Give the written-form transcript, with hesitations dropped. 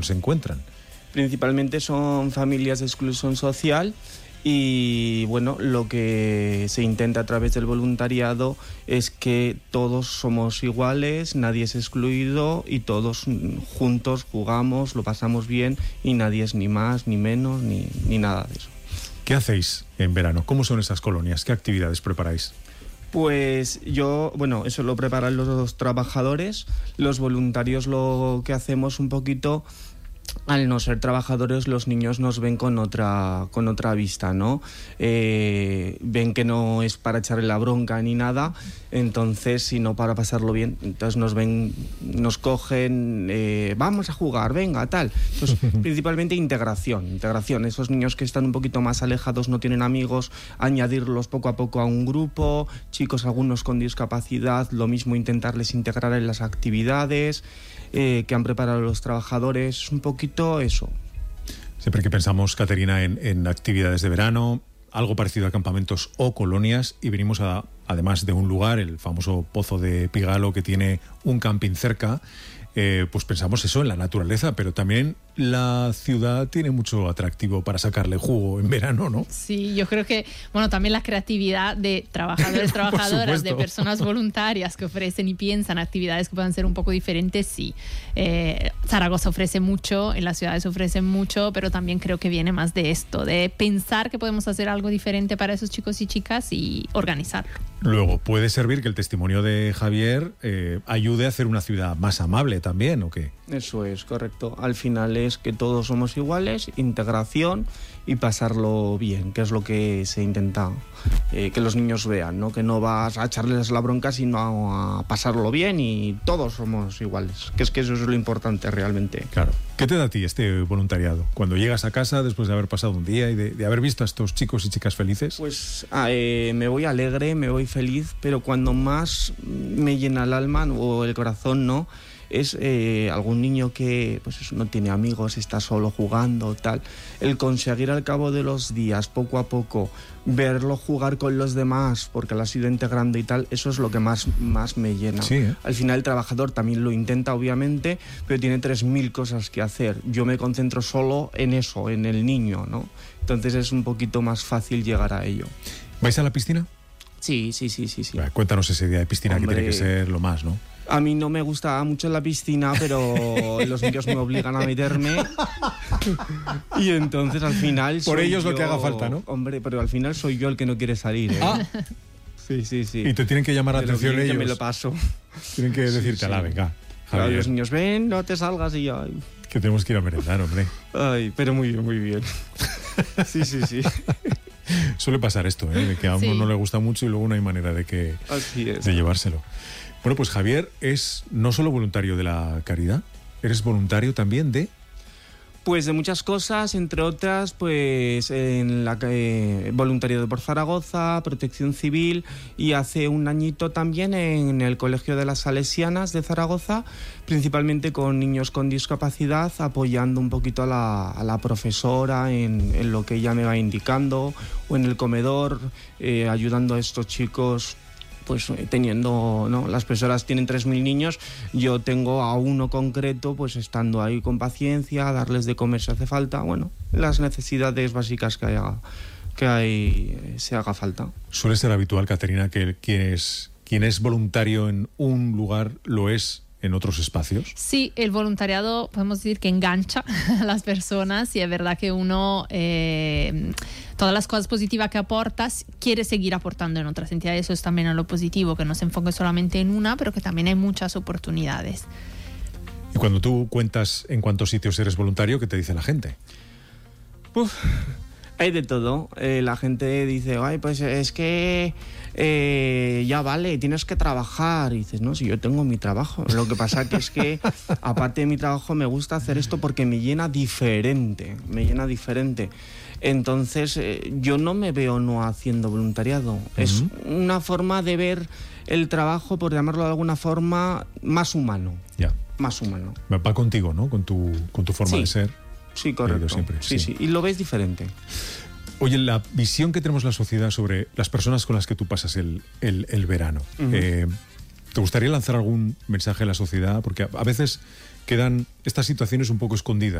se encuentran? Principalmente son familias de exclusión social y bueno, lo que se intenta a través del voluntariado es que todos somos iguales, nadie es excluido y todos juntos jugamos, lo pasamos bien y nadie es ni más, ni menos, ni nada de eso. ¿Qué hacéis en verano? ¿Cómo son esas colonias? ¿Qué actividades preparáis? Pues eso lo preparan los trabajadores. Los voluntarios lo que hacemos un poquito, al no ser trabajadores, los niños nos ven con otra vista, ¿no? Ven que no es para echarle la bronca ni nada, entonces, sino para pasarlo bien. Entonces nos ven, nos cogen, vamos a jugar, venga, tal. Pues principalmente integración. Esos niños que están un poquito más alejados, no tienen amigos, añadirlos poco a poco a un grupo, chicos algunos con discapacidad, lo mismo intentarles integrar en las actividades que han preparado los trabajadores, un poquito eso. Siempre que pensamos, Caterina, en actividades de verano, algo parecido a campamentos o colonias, y venimos además de un lugar, el famoso Pozo de Pigalo, que tiene un camping cerca, pues pensamos eso en la naturaleza, pero también la ciudad tiene mucho atractivo para sacarle jugo en verano, ¿no? Sí, yo creo que, también la creatividad de trabajadores, trabajadoras, de personas voluntarias que ofrecen y piensan actividades que puedan ser un poco diferentes, sí. Zaragoza ofrece mucho, en las ciudades ofrecen mucho, pero también creo que viene más de esto, de pensar que podemos hacer algo diferente para esos chicos y chicas y organizarlo. Luego, puede servir que el testimonio de Javier ayude a hacer una ciudad más amable también, ¿o qué? Eso es, correcto. Al final es que todos somos iguales, integración y pasarlo bien, que es lo que se intenta que los niños vean, ¿no? Que no vas a echarles la bronca, sino a pasarlo bien y todos somos iguales, que es que eso es lo importante realmente. Claro. ¿Qué te da a ti este voluntariado? Cuando llegas a casa después de haber pasado un día y de haber visto a estos chicos y chicas felices. Pues me voy alegre, me voy feliz, pero cuando más me llena el alma o el corazón, ¿no?, es algún niño que pues eso, no tiene amigos, está solo jugando, tal. El conseguir al cabo de los días, poco a poco, verlo jugar con los demás, porque lo has ido integrando y tal, eso es lo que más me llena. Sí, ¿eh? Al final el trabajador también lo intenta, obviamente, pero tiene 3000 cosas que hacer. Yo me concentro solo en eso, en el niño, ¿no? Entonces es un poquito más fácil llegar a ello. ¿Vais a la piscina? Sí. Cuéntanos ese día de piscina. Hombre, que tiene que ser lo más, ¿no? A mí no me gusta mucho la piscina, pero los niños me obligan a meterme. Y entonces al final por ellos lo que haga falta, ¿no? Hombre, pero al final soy yo el que no quiere salir, ¿eh? Ah. Sí. Y te tienen que llamar la atención ellos. Que me lo paso. Tienen que decirte, ala, venga, Javier. Claro, los niños, ven, no te salgas y yo... Que tenemos que ir a merendar, hombre. Ay, pero muy bien. Sí. Suele pasar esto, de que a uno no le gusta mucho y luego no hay manera de llevárselo. Bueno, pues Javier es no solo voluntario de la caridad, eres voluntario también de... Pues de muchas cosas, entre otras, pues en la voluntariado por Zaragoza, Protección Civil, y hace un añito también en el Colegio de las Salesianas de Zaragoza, principalmente con niños con discapacidad, apoyando un poquito a la profesora en lo que ella me va indicando, o en el comedor, ayudando a estos chicos. Pues teniendo, ¿no? Las profesoras tienen 3000 niños, yo tengo a uno concreto, pues estando ahí con paciencia, darles de comer si hace falta, las necesidades básicas que se haga falta. Suele ser habitual, Caterina, que quien es voluntario en un lugar lo es en otros espacios. Sí, el voluntariado podemos decir que engancha a las personas y es verdad que uno todas las cosas positivas que aportas quiere seguir aportando en otras entidades. Eso es también lo positivo, que no se enfoque solamente en una, pero que también hay muchas oportunidades. Y cuando tú cuentas en cuántos sitios eres voluntario, ¿qué te dice la gente? Hay de todo. La gente dice, ay, pues es que ya vale, tienes que trabajar. Y dices, no, si yo tengo mi trabajo. Lo que pasa que es que, aparte de mi trabajo, me gusta hacer esto porque me llena diferente. Entonces, yo no me veo no haciendo voluntariado. Es una forma de ver el trabajo, por llamarlo de alguna forma, más humano. Ya. Más humano. Va contigo, ¿no? Con tu forma de ser. Sí, correcto. Siempre, sí. Y lo ves diferente. Oye, la visión que tenemos la sociedad sobre las personas con las que tú pasas el verano. ¿Te gustaría lanzar algún mensaje a la sociedad? Porque a veces quedan estas situaciones un poco escondidas.